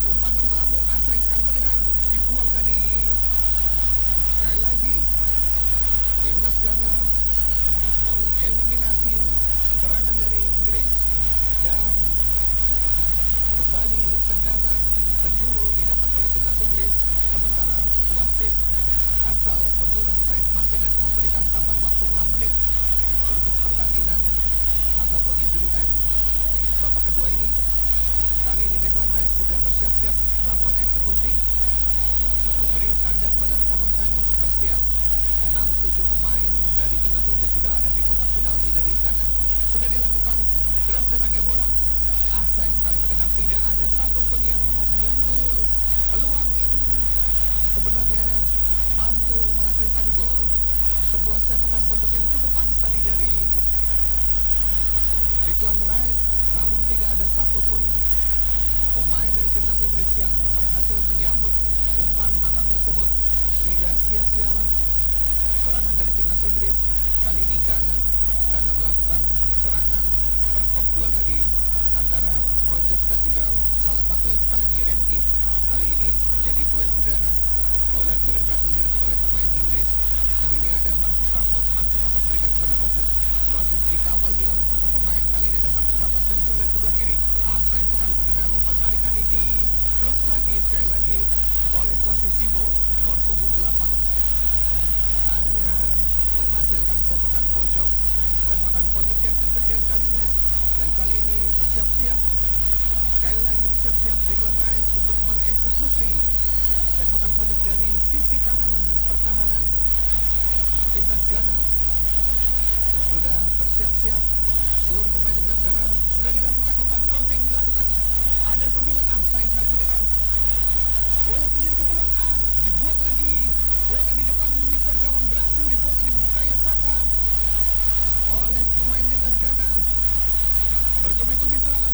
Umpan melambung, sayang sekali pendengar. Dibuang tadi. Sekali lagi, timnas Ghana mengeliminasi serangan dari Inggris dan kembali tendangan penjuru didapat oleh timnas Inggris. Sementara wasit asal Honduras Said Martinez memberikan tambahan waktu 6 menit untuk pertandingan ataupun injury time babak kedua ini. Kali ini Declan Rice sudah bersiap-siap melakukan eksekusi, memberi tanda kepada rekan-rekannya untuk bersiap. 6-7 pemain dari timnas Inggris sudah ada di kotak penalti dari Ghana. Sudah dilakukan, deras datangnya bola. Sayang sekali pendengar, tidak ada satupun yang menyundul peluang yang sebenarnya mampu menghasilkan gol. Sebuah sepakan pojok yang cukup panas tadi dari Declan Rice, namun tidak ada satupun pemain dari timnas Inggris yang berhasil menyambut umpan matang tersebut, sehingga sia-sialah serangan dari timnas Inggris. Kali ini Ghana melakukan serangan berkop duel tadi antara Rogers dan juga salah satu yaitu Khaled Girenki. Kali ini terjadi duel udara. Bola berhasil direbut oleh pemain Inggris. Kali ini ada Marcus Rashford. Marcus Rashford berikan kepada Rogers. Rogers dikawal dia oleh satu pemain. Kali ini ada Marcus Rashford menyisir dari sebelah kiri. Sayang sekali pendengar, umpan tarik tadi di blok lagi sekali lagi oleh Kwasi Sibo, nomor punggung 8. Hanya menghasilkan sepakan pojok yang kesekian kalinya, dan kali ini bersiap-siap sekali lagi Declan Rice untuk mengeksekusi sepakan pojok dari sisi kanan pertahanan timnas Ghana. Sudah bersiap-siap seluruh pemain timnas Ghana. Sudah dilakukan umpan crossing, dilakukan ada sundulan. Sayang sekali pendengar, bola terjadi kebelet. Dibuang lagi bola di depan Mister Gawang, berhasil dibuang dari Bukayo Saka oleh pemain timnas Ghana. Bertubi-tubi serangan